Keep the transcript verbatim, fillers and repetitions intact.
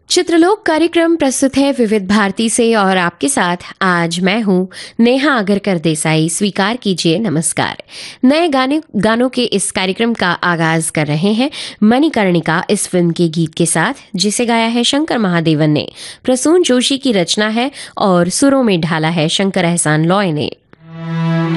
चित्रलोक कार्यक्रम प्रस्तुत है विविध भारती से और आपके साथ आज मैं हूं नेहा अगरकर देसाई। स्वीकार कीजिए नमस्कार। नए गाने गानों के इस कार्यक्रम का आगाज कर रहे हैं मणिकर्णिका इस फिल्म के गीत के साथ, जिसे गाया है शंकर महादेवन ने। प्रसून जोशी की रचना है और सुरों में ढाला है शंकर एहसान लॉय ने।